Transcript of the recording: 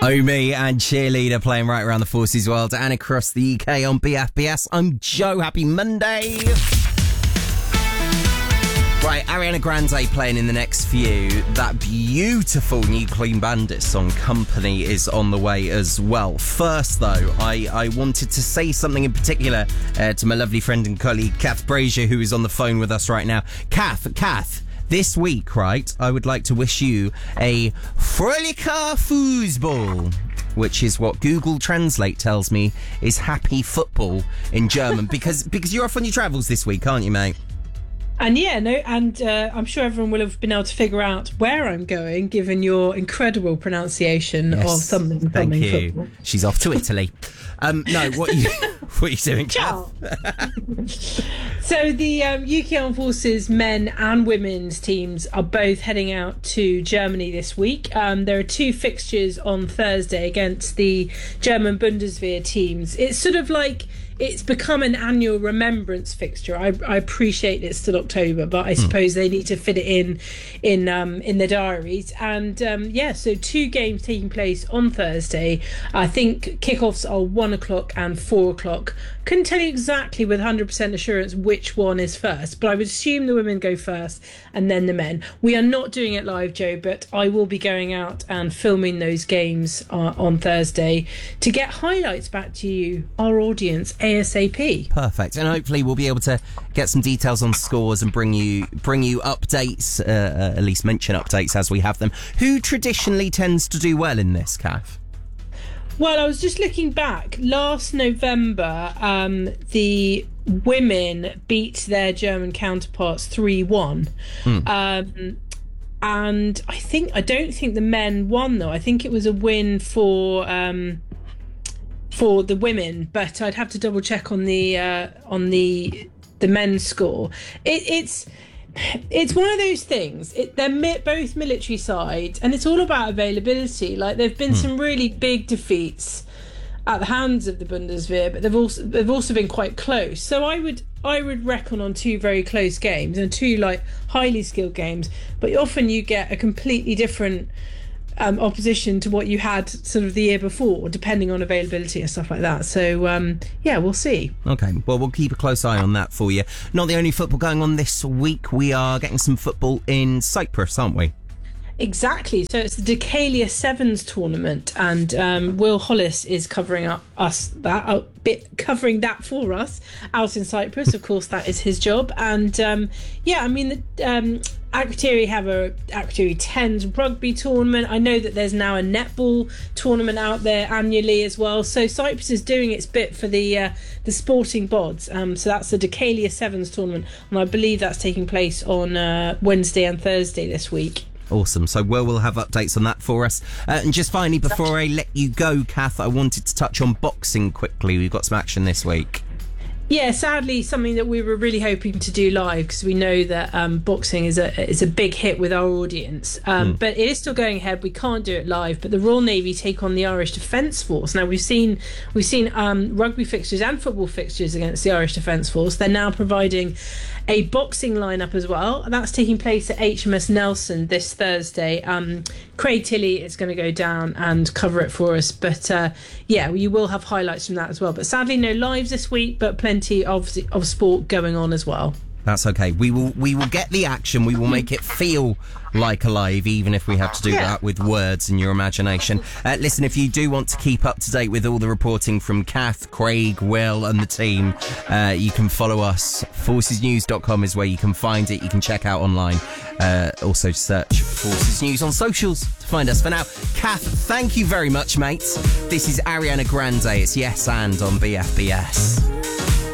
Omi and Cheerleader playing right around the Forces world and across the UK on BFBS. I'm Joe. Happy Monday. Right, Ariana Grande playing in the next few. That beautiful new Clean Bandit song, Company, is on the way as well. First, though, I wanted to say something in particular to my lovely friend and colleague, Kath Brazier, who is on the phone with us right now. Kath, this week, right, I would like to wish you a Fröhlicher Fußball, which is what Google Translate tells me is happy football in German, because you're off on your travels this week, aren't you, mate? And I'm sure everyone will have been able to figure out where I'm going, given your incredible pronunciation of something. Thank you. Football. She's off to Italy. What are you doing? Ciao. So the UK Armed Forces men and women's teams are both heading out to Germany this week. There are two fixtures on Thursday against the German Bundeswehr teams. It's sort of like it's become an annual remembrance fixture. I appreciate it's still October, but I suppose they need to fit it in their diaries. And so two games taking place on Thursday. I think kickoffs are 1:00 and 4:00. Couldn't tell you exactly with 100% assurance which one is first, but I would assume the women go first and then the men. We are not doing it live, Joe, but I will be going out and filming those games on Thursday to get highlights back to you, our audience, ASAP. Perfect, and hopefully we'll be able to get some details on scores and bring you updates, at least mention updates as we have them. Who traditionally tends to do well in this, Kath? Well, I was just looking back. Last November, the women beat their German counterparts 3-1. And I don't think the men won, though. I think it was a win for the women, but I'd have to double check on the men's score. It's one of those things. They're both military sides, and it's all about availability. Like, there've been some really big defeats at the hands of the Bundeswehr, but they've also been quite close. So I would reckon on two very close games and two like highly skilled games. But often you get a completely different opposition to what you had sort of the year before, depending on availability and stuff like that. So we'll see. Okay, well, we'll keep a close eye on that for you. Not the only football going on this week. We are getting some football in Cyprus, aren't we? Exactly. So it's the Decalia Sevens tournament, and Will Hollis is covering that for us out in Cyprus. Of course, that is his job. And Akrotiri have a Akrotiri 10s rugby tournament. I know that there's now a netball tournament out there annually as well. So Cyprus is doing its bit for the sporting bods. So that's the Decalia Sevens tournament, and I believe that's taking place on Wednesday and Thursday this week. Awesome. So we'll have updates on that for us. And just finally, before I let you go, Kath, I wanted to touch on boxing quickly. We've got some action this week. Yeah, sadly, something that we were really hoping to do live, because we know that boxing is a big hit with our audience. But it is still going ahead. We can't do it live. But the Royal Navy take on the Irish Defence Force. Now we've seen rugby fixtures and football fixtures against the Irish Defence Force. They're now providing a boxing lineup as well. That's taking place at HMS Nelson this Thursday. Craig Tilley is going to go down and cover it for us. But you will have highlights from that as well. But sadly, no lives this week, but plenty of sport going on as well. That's okay. We will get the action. We will make it feel like alive, even if we have to do that with words and your imagination. Listen, if you do want to keep up to date with all the reporting from Kath, Craig, Will and the team, you can follow us. Forcesnews.com is where you can find it. You can check out online. Also search Forces News on socials to find us. For now, Kath, thank you very much, mate. This is Ariana Grande. It's Yes and on BFBS.